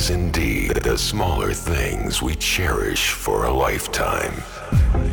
is indeed the smaller things we cherish for a lifetime.